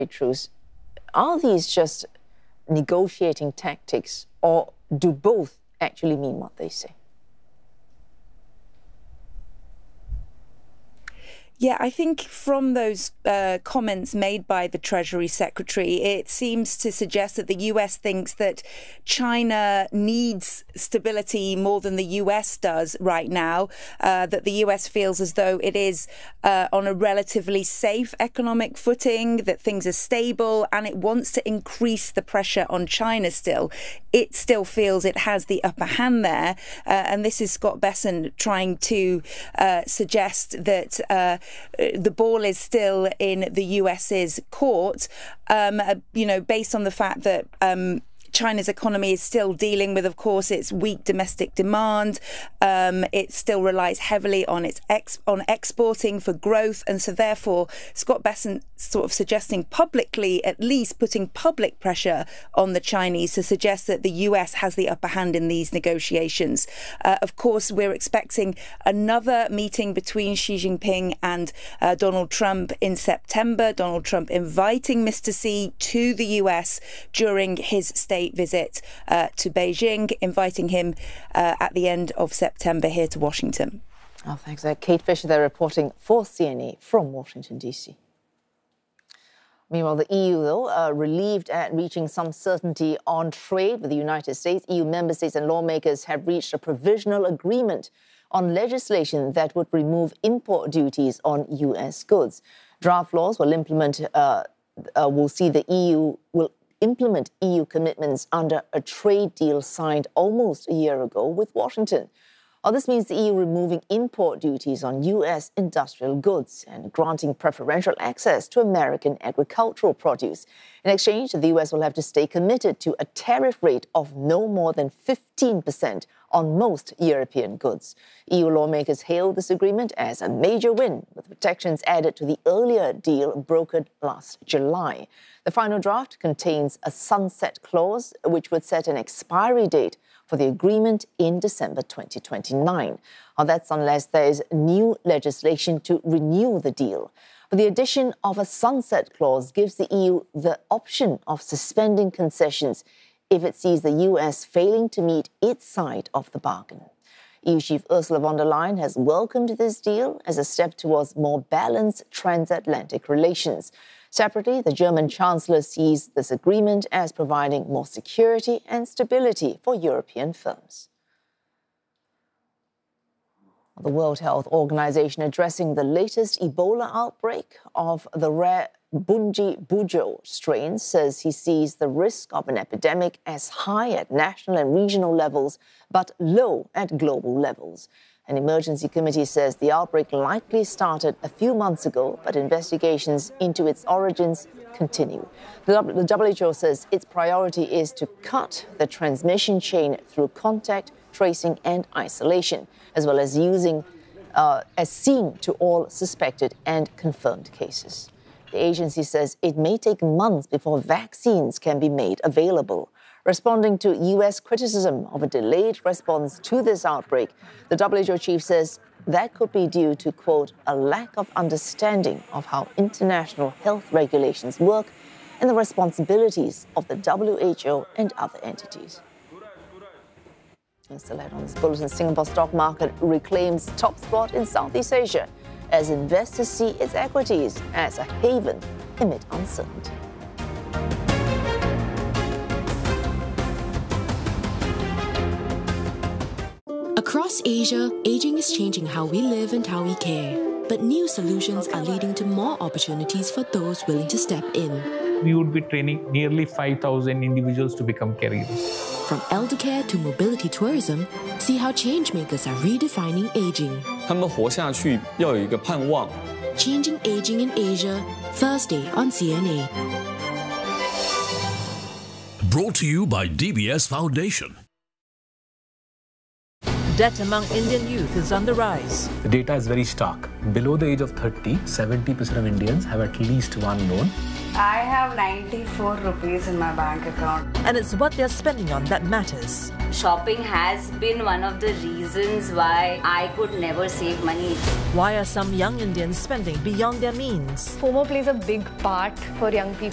truce. Are these just negotiating tactics, or do both actually mean what they say? Yeah, I think from those comments made by the Treasury Secretary, it seems to suggest that the US thinks that China needs stability more than the US does right now, that the US feels as though it is on a relatively safe economic footing, that things are stable, and it wants to increase the pressure on China still. It still feels it has the upper hand there. And this is Scott Bessent trying to suggest that the ball is still in the US's court, based on the fact that China's economy is still dealing with, of course, its weak domestic demand. It still relies heavily on on exporting for growth. And so therefore, Scott Bessent sort of suggesting publicly, at least putting public pressure on the Chinese to suggest that the US has the upper hand in these negotiations. Of course, we're expecting another meeting between Xi Jinping and Donald Trump in September. Donald Trump inviting Mr. Xi to the US during his state visit to Beijing, inviting him at the end of September here to Washington. Oh, thanks. Kate Fisher there reporting for CNA from Washington, D.C. Meanwhile, the EU, though, relieved at reaching some certainty on trade with the United States. EU member states and lawmakers have reached a provisional agreement on legislation that would remove import duties on U.S. goods. Draft laws will see the EU will implement EU commitments under a trade deal signed almost a year ago with Washington. This means the EU removing import duties on U.S. industrial goods and granting preferential access to American agricultural produce. In exchange, the U.S. will have to stay committed to a tariff rate of no more than 15% on most European goods. EU lawmakers hailed this agreement as a major win, with protections added to the earlier deal brokered last July. The final draft contains a sunset clause, which would set an expiry date for the agreement in December 2029. That's unless there is new legislation to renew the deal. But the addition of a sunset clause gives the EU the option of suspending concessions if it sees the US failing to meet its side of the bargain. EU Chief Ursula von der Leyen has welcomed this deal as a step towards more balanced transatlantic relations. Separately, the German Chancellor sees this agreement as providing more security and stability for European firms. The World Health Organization addressing the latest Ebola outbreak of the rare Bundibugyo strain says he sees the risk of an epidemic as high at national and regional levels, but low at global levels. An emergency committee says the outbreak likely started a few months ago, but investigations into its origins continue. The WHO says its priority is to cut the transmission chain through contact, tracing and isolation, as well as seeing to all suspected and confirmed cases. The agency says it may take months before vaccines can be made available. Responding to U.S. criticism of a delayed response to this outbreak, the WHO chief says that could be due to, quote, a lack of understanding of how international health regulations work and the responsibilities of the WHO and other entities. And still ahead on this bulletin, Singapore stock market reclaims top spot in Southeast Asia as investors see its equities as a haven amid uncertainty. Across Asia, aging is changing how we live and how we care. But new solutions are leading to more opportunities for those willing to step in. We would be training nearly 5,000 individuals to become caregivers. From elder care to mobility tourism, see how changemakers are redefining aging. 他们活下去要有一个盼望。 Changing Aging in Asia, Thursday on CNA. Brought to you by DBS Foundation. Debt among Indian youth is on the rise. The data is very stark. Below the age of 30, 70% of Indians have at least one loan. I have 94 rupees in my bank account. And it's what they're spending on that matters. Shopping has been one of the reasons why I could never save money. Why are some young Indians spending beyond their means? FOMO plays a big part for young people.